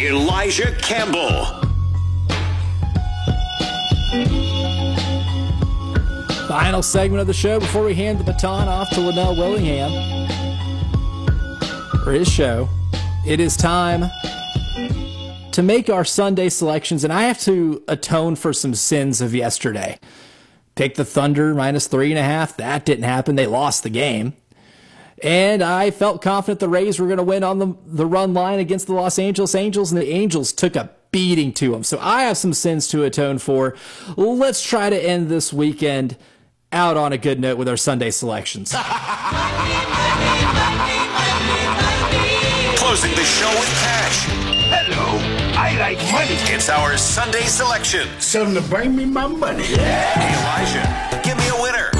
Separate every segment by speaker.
Speaker 1: Elijah Campbell.
Speaker 2: Final segment of the show before we hand the baton off to Linnell Willingham for his show. It is time to make our Sunday selections, and I have to atone for some sins of yesterday. Picked the Thunder minus 3.5. That didn't happen. They lost the game. And I felt confident the Rays were going to win on the run line against the Los Angeles Angels, and the Angels took a beating to them. So I have some sins to atone for. Let's try to end this weekend out on a good note with our Sunday selections.
Speaker 1: Closing the show with cash.
Speaker 3: Hello, I like money.
Speaker 1: It's our Sunday selections.
Speaker 3: Tell them to bring me my money.
Speaker 1: Hey, Elijah, give me a winner.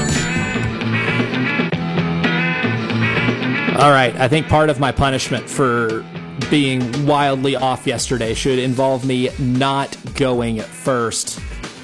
Speaker 2: All right, I think part of my punishment for being wildly off yesterday should involve me not going first.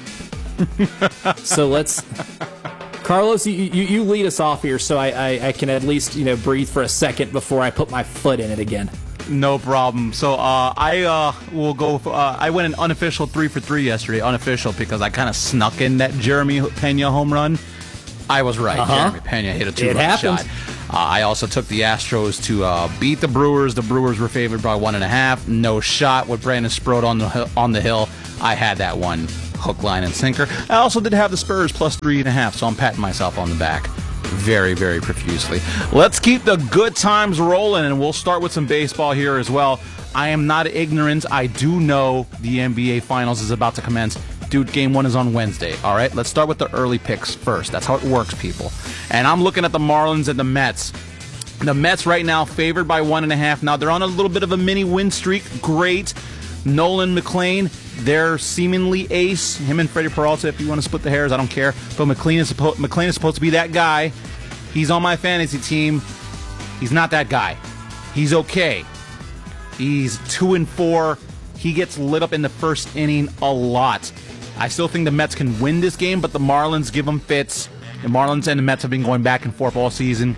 Speaker 2: So let's... Carlos, you lead us off here so I can at least breathe for a second before I put my foot in it again.
Speaker 4: No problem. So I will go. I went an unofficial 3 for 3 yesterday. Unofficial because I kind of snuck in that Jeremy Pena home run. I was right. Jeremy Pena hit a 2-run shot. I also took the Astros to beat the Brewers. The Brewers were favored by 1.5. No shot with Brandon Sproat on the hill. I had that one. Hook, line, and sinker. I also did have the Spurs plus 3.5, so I'm patting myself on the back very, very profusely. Let's keep the good times rolling, and we'll start with some baseball here as well. I am not ignorant. I do know the NBA Finals is about to commence. Dude, Game 1 is on Wednesday, all right? Let's start with the early picks first. That's how it works, people. And I'm looking at the Marlins and the Mets. The Mets right now favored by 1.5. Now, they're on a little bit of a mini win streak. Great. Nolan McLean, their seemingly ace, him and Freddie Peralta, if you want to split the hairs, I don't care. But McLean is supposed to be that guy. He's on my fantasy team. He's not that guy. He's okay. He's 2-4. He gets lit up in the first inning a lot. I still think the Mets can win this game, but the Marlins give them fits. The Marlins and the Mets have been going back and forth all season.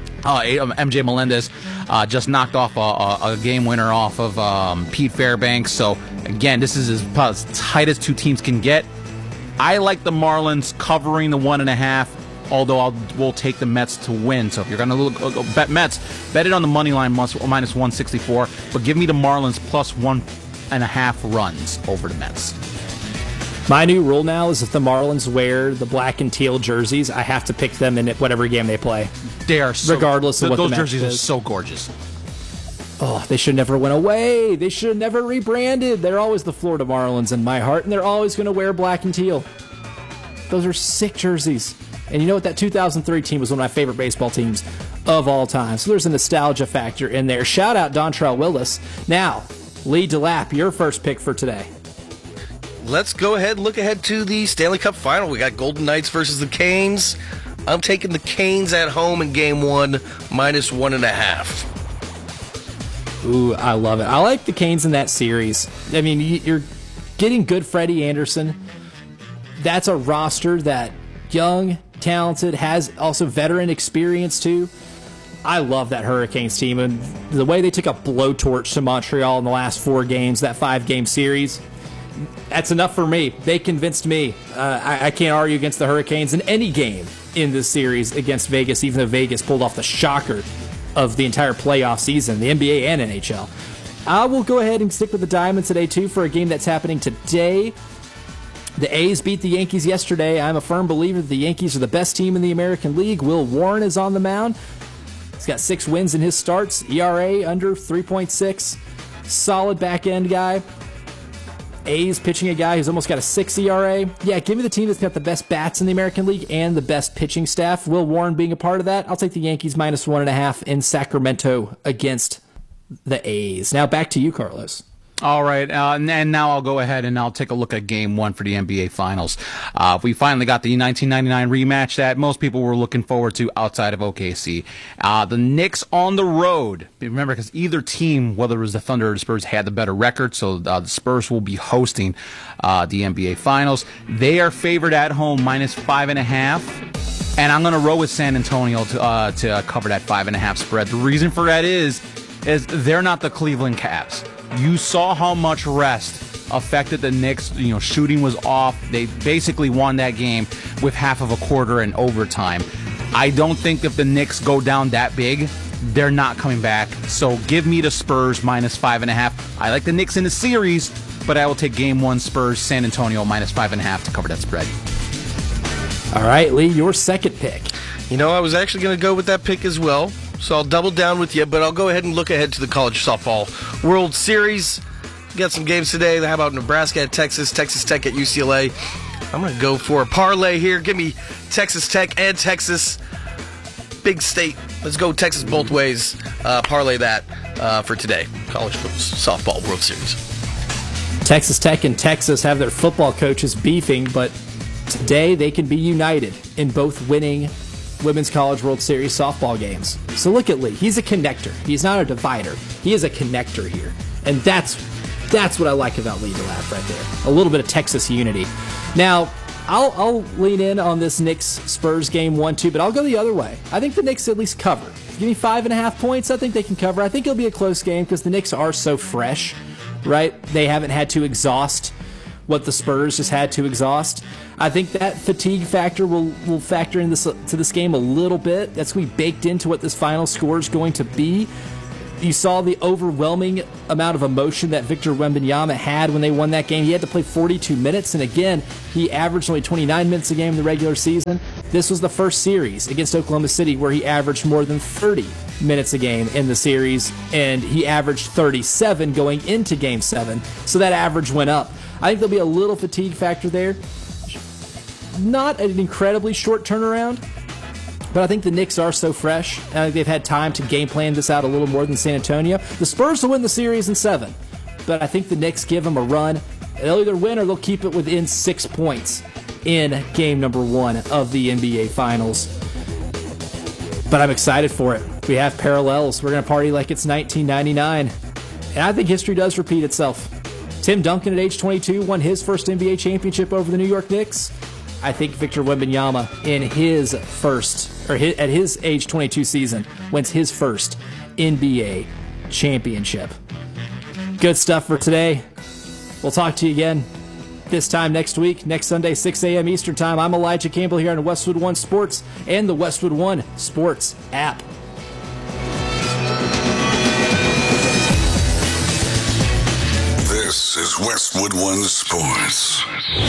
Speaker 4: MJ Melendez just knocked off a game winner off of Pete Fairbanks. So, again, this is as tight as two teams can get. I like the Marlins covering the 1.5, although we'll take the Mets to win. So if you're going to bet Mets, bet it on the money line minus 164, but give me the Marlins plus 1.5 runs over the Mets.
Speaker 2: My new rule now is if the Marlins wear the black and teal jerseys, I have to pick them in whatever game they play.
Speaker 4: They are so,
Speaker 2: regardless of what the match
Speaker 4: those jerseys
Speaker 2: is.
Speaker 4: are so gorgeous.
Speaker 2: Oh, they should never went away. They should have never rebranded. They're always the Florida Marlins in my heart, and they're always going to wear black and teal. Those are sick jerseys. And you know what? That 2003 team was one of my favorite baseball teams of all time. So there's a nostalgia factor in there. Shout out Dontrell Willis. Now, Lee DeLapp, your first pick for today.
Speaker 5: Let's go ahead and look ahead to the Stanley Cup Final. We got Golden Knights versus the Canes. I'm taking the Canes at home in Game 1, minus 1.5.
Speaker 2: Ooh, I love it. I like the Canes in that series. I mean, you're getting good Freddie Anderson. That's a roster that young, talented, has also veteran experience too. I love that Hurricanes team, and the way they took a blowtorch to Montreal in the last 4 games, that 5-game series, that's enough for me. They convinced me. I can't argue against the Hurricanes in any game in this series against Vegas, even though Vegas pulled off the shocker of the entire playoff season, the NBA and NHL. I will go ahead and stick with the Diamonds today, too, for a game that's happening today. The A's beat the Yankees yesterday. I'm a firm believer that the Yankees are the best team in the American League. Will Warren is on the mound. He's got 6 wins in his starts. ERA under 3.6. Solid back-end guy. A's pitching a guy who's almost got a 6 ERA. Yeah, give me the team that's got the best bats in the American League and the best pitching staff. Will Warren being a part of that. I'll take the Yankees minus 1.5 in Sacramento against the A's. Now back to you, Carlos.
Speaker 4: All right, and now I'll go ahead and I'll take a look at Game 1 for the NBA Finals. We finally got the 1999 rematch that most people were looking forward to outside of OKC. The Knicks on the road. Remember, because either team, whether it was the Thunder or the Spurs, had the better record, so the Spurs will be hosting the NBA Finals. They are favored at home, minus 5.5, and I'm going to roll with San Antonio to cover that 5.5 spread. The reason for that is they're not the Cleveland Cavs. You saw how much rest affected the Knicks. Shooting was off. They basically won that game with half of a quarter and overtime. I don't think if the Knicks go down that big, they're not coming back. So give me the Spurs -5.5. I like the Knicks in the series, but I will take Game 1 Spurs San Antonio -5.5 to cover that spread.
Speaker 2: All right, Lee, your second pick.
Speaker 5: I was actually going to go with that pick as well, so I'll double down with you, but I'll go ahead and look ahead to the College Softball World Series. We got some games today. How about Nebraska at Texas, Texas Tech at UCLA? I'm going to go for a parlay here. Give me Texas Tech and Texas. Big state. Let's go Texas both ways. Parlay that for today. College Softball World Series.
Speaker 2: Texas Tech and Texas have their football coaches beefing, but today they can be united in both winning Women's College World Series softball games. So look at Lee. He's a connector. He's not a divider. He is a connector here. And that's what I like about Lee DeLapp right there. A little bit of Texas unity. Now, I'll lean in on this Knicks-Spurs game 1-2, but I'll go the other way. I think the Knicks at least cover. Give me 5.5 points. I think they can cover. I think it'll be a close game because the Knicks are so fresh, right? They haven't had to exhaust what the Spurs just had to exhaust. I think that fatigue factor will factor into this game a little bit. That's going to be baked into what this final score is going to be. You saw the overwhelming amount of emotion that Victor Wembanyama had when they won that game. He had to play 42 minutes, and again, he averaged only 29 minutes a game in the regular season. This was the first series against Oklahoma City where he averaged more than 30 minutes a game in the series, and he averaged 37 going into Game 7, so that average went up. I think there'll be a little fatigue factor there. Not an incredibly short turnaround, but I think the Knicks are so fresh. I think they've had time to game plan this out a little more than San Antonio. The Spurs will win the series in 7, but I think the Knicks give them a run. They'll either win or they'll keep it within 6 points in game number 1 of the NBA Finals. But I'm excited for it. We have parallels. We're going to party like it's 1999. And I think history does repeat itself. Tim Duncan at age 22 won his first NBA championship over the New York Knicks. I think Victor Wembanyama at his age 22 season wins his first NBA championship. Good stuff for today. We'll talk to you again this time next week, next Sunday, 6 a.m. Eastern Time. I'm Elijah Campbell here on Westwood One Sports and the Westwood One Sports app.
Speaker 6: This is Westwood One Sports.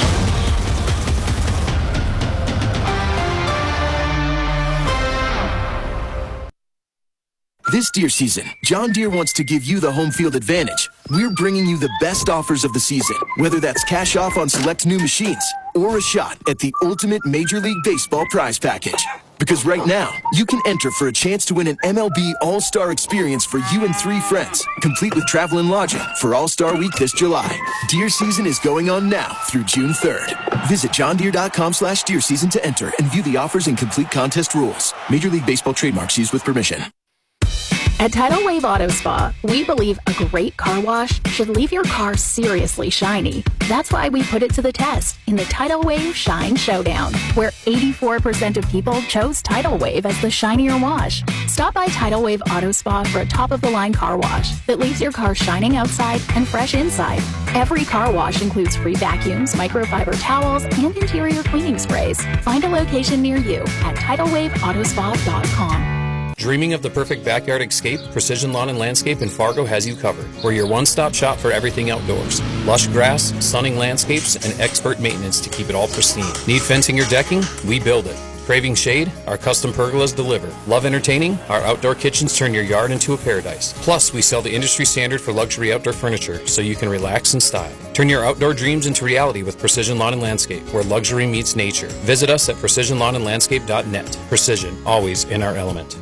Speaker 7: This deer season, John Deere wants to give you the home field advantage. We're bringing you the best offers of the season, whether that's cash off on select new machines or a shot at the ultimate Major League Baseball prize package. Because right now, you can enter for a chance to win an MLB All-Star experience for you and 3 friends, complete with travel and lodging for All-Star Week this July. Deer season is going on now through June 3rd. Visit johndeere.com/deer season to enter and view the offers and complete contest rules. Major League Baseball trademarks used with permission.
Speaker 8: At Tidal Wave Auto Spa, we believe a great car wash should leave your car seriously shiny. That's why we put it to the test in the Tidal Wave Shine Showdown, where 84% of people chose Tidal Wave as the shinier wash. Stop by Tidal Wave Auto Spa for a top-of-the-line car wash that leaves your car shining outside and fresh inside. Every car wash includes free vacuums, microfiber towels, and interior cleaning sprays. Find a location near you at TidalWaveAutoSpa.com.
Speaker 9: Dreaming of the perfect backyard escape? Precision Lawn and Landscape in Fargo has you covered. We're your one-stop shop for everything outdoors. Lush grass, stunning landscapes, and expert maintenance to keep it all pristine. Need fencing or decking? We build it. Craving shade? Our custom pergolas deliver. Love entertaining? Our outdoor kitchens turn your yard into a paradise. Plus, we sell the industry standard for luxury outdoor furniture so you can relax in style. Turn your outdoor dreams into reality with Precision Lawn and Landscape, where luxury meets nature. Visit us at precisionlawnandlandscape.net. Precision, always in our element.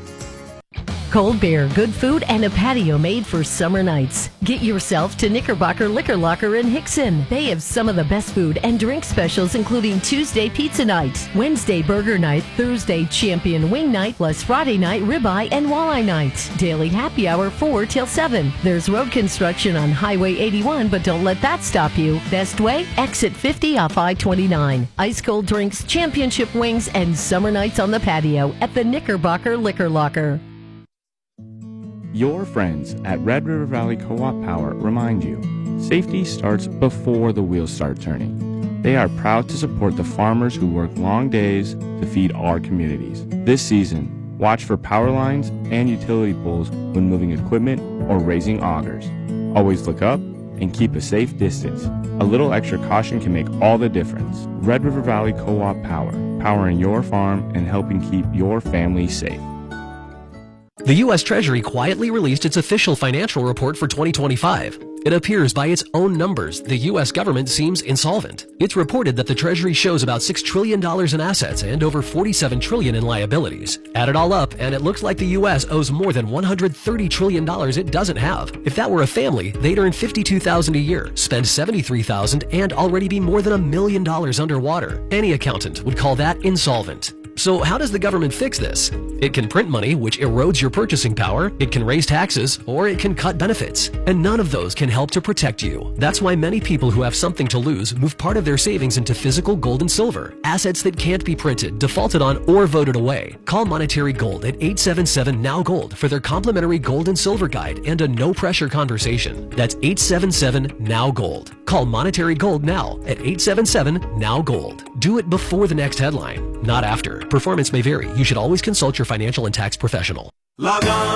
Speaker 10: Cold beer, good food, and a patio made for summer nights. Get yourself to Knickerbocker Liquor Locker in Hickson. They have some of the best food and drink specials, including Tuesday pizza night, Wednesday burger night, Thursday champion wing night, plus Friday night ribeye and walleye night. Daily happy hour 4 till 7. There's road construction on Highway 81, but don't let that stop you. Best way? Exit 50 off I-29. Ice cold drinks, championship wings, and summer nights on the patio at the Knickerbocker Liquor Locker.
Speaker 11: Your friends at Red River Valley Co-op Power remind you, safety starts before the wheels start turning. They are proud to support the farmers who work long days to feed our communities. This season, watch for power lines and utility poles when moving equipment or raising augers. Always look up and keep a safe distance. A little extra caution can make all the difference. Red River Valley Co-op Power, powering your farm and helping keep your family safe.
Speaker 12: The U.S. Treasury quietly released its official financial report for 2025. It appears by its own numbers, the U.S. government seems insolvent. It's reported that the Treasury shows about $6 trillion in assets and over $47 trillion in liabilities. Add it all up, and it looks like the U.S. owes more than $130 trillion it doesn't have. If that were a family, they'd earn $52,000 a year, spend $73,000, and already be more than $1 million underwater. Any accountant would call that insolvent. So how does the government fix this? It can print money, which erodes your purchasing power, it can raise taxes, or it can cut benefits. And none of those can help to protect you. That's why many people who have something to lose move part of their savings into physical gold and silver, assets that can't be printed, defaulted on, or voted away. Call Monetary Gold at 877-NOW-GOLD for their complimentary gold and silver guide and a no-pressure conversation. That's 877-NOW-GOLD. Call Monetary Gold now at 877-NOW-GOLD. Do it before the next headline, not after. Performance may vary. You should always consult your financial and tax professional.
Speaker 1: Log on.